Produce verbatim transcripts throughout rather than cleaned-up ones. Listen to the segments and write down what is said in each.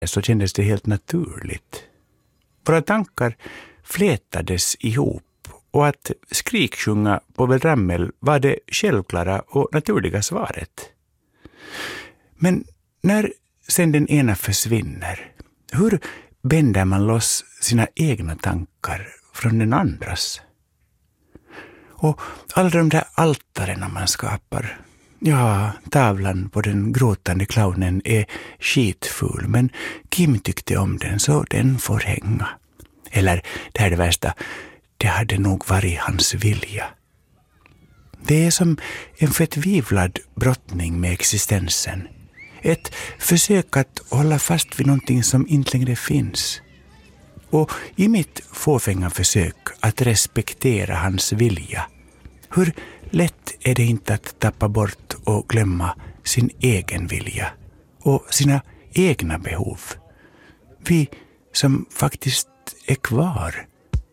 så kändes det helt naturligt. Våra tankar flätades ihop och att skriksjunga på Ramel var det självklara och naturliga svaret. Men när sen den ena försvinner, hur bänder man loss sina egna tankar från den andras? Och alla de där altarna man skapar. Ja, tavlan på den gråtande clownen är skitful, men Kim tyckte om den så den får hänga. Eller, det här är det värsta, det hade nog varit hans vilja. Det är som en förtvivlad brottning med existensen. Ett försök att hålla fast vid någonting som inte längre finns. Och i mitt fåfänga försök att respektera hans vilja, hur lätt är det inte att tappa bort och glömma sin egen vilja och sina egna behov. Vi som faktiskt är kvar.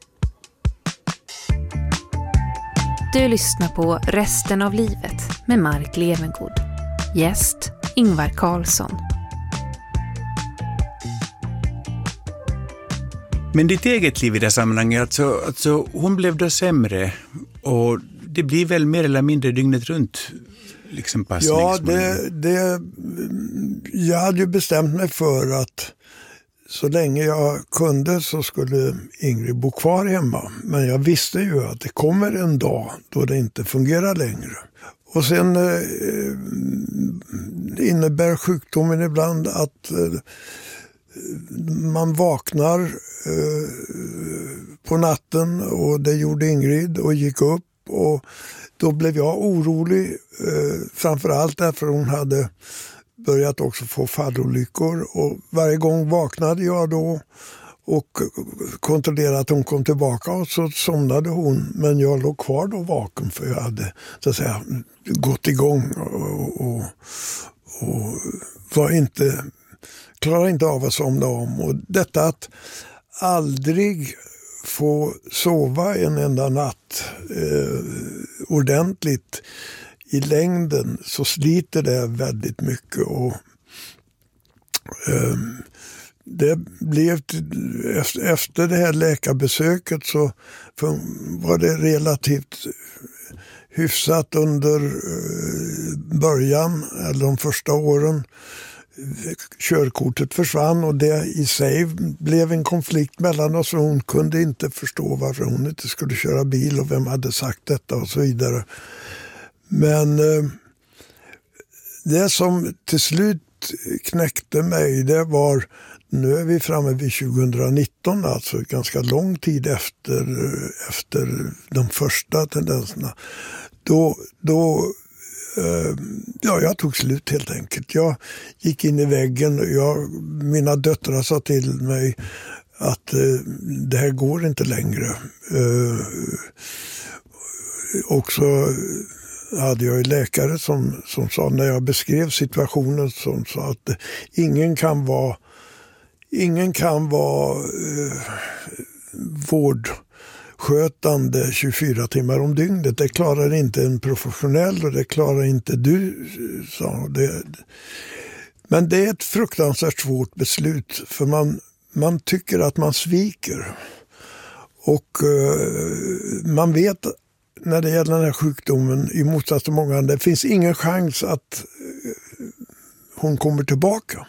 Du lyssnar på Resten av livet med Mark Levengood. Gäst Ingvar Carlsson. Men ditt eget liv i det sammanhanget, alltså, alltså hon blev då sämre och det blir väl mer eller mindre dygnet runt liksom passning? Ja, det, det, jag hade ju bestämt mig för att så länge jag kunde så skulle Ingrid bo kvar hemma. Men jag visste ju att det kommer en dag då det inte fungerar längre. Och sen eh, innebär sjukdomen ibland att eh, man vaknar eh, på natten, och det gjorde Ingrid, och gick upp. Och då blev jag orolig, eh, framförallt därför hon hade börjat också få fallolyckor. Och varje gång vaknade jag då och kontrollerade att hon kom tillbaka, och så somnade hon. Men jag låg kvar då vaken, för jag hade så att säga gått igång och, och, och var inte, klarade inte av att somna om. Och detta att aldrig få sova en enda natt eh, ordentligt i längden, så sliter det väldigt mycket. Och eh, det blev efter det här läkarbesöket så var det relativt hyfsat under början, eller de första åren. Körkortet försvann, och det i sig blev en konflikt mellan oss, och hon kunde inte förstå varför hon inte skulle köra bil och vem hade sagt detta och så vidare. Men eh, det som till slut knäckte mig, det var, nu är vi framme vid tjugonitton, alltså ganska lång tid efter, efter de första tendenserna. Då, då eh, ja, jag tog slut helt enkelt. Jag gick in i väggen. Jag, mina döttrar sa till mig att eh, det här går inte längre. Eh, också hade jag en läkare som, som sa, när jag beskrev situationen, som sa att ingen kan vara ingen kan vara eh, vårdskötande tjugofyra timmar om dygnet. Det klarar inte en professionell, och det klarar inte du, sa det. Men det är ett fruktansvärt svårt beslut, för man, man tycker att man sviker. Och eh, man vet, när det gäller den här sjukdomen, i motsats till många andra, det finns ingen chans att hon kommer tillbaka.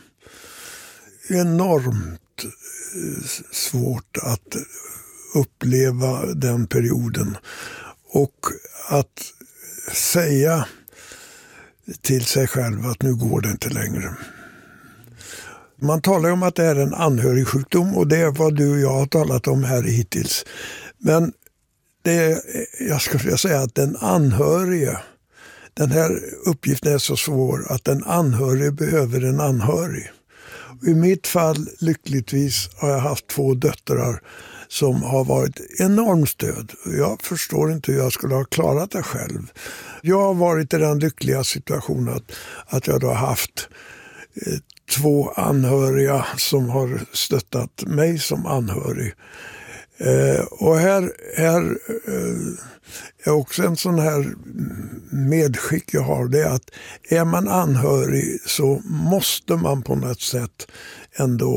Enormt svårt att uppleva den perioden. Och att säga till sig själv att nu går det inte längre. Man talar om att det är en anhörig sjukdom, och det är vad du och jag har talat om här hittills. Men det, jag skulle säga att den anhörige, den här uppgiften är så svår att den anhörige behöver en anhörig. I mitt fall, lyckligtvis, har jag haft två döttrar som har varit enormt stöd. Jag förstår inte hur jag skulle ha klarat det själv. Jag har varit i den lyckliga situationen att, att jag då har haft eh, två anhöriga som har stöttat mig som anhörig. Eh, och här, här eh, är också en sån här medskick jag har, det är att är man anhörig så måste man på något sätt ändå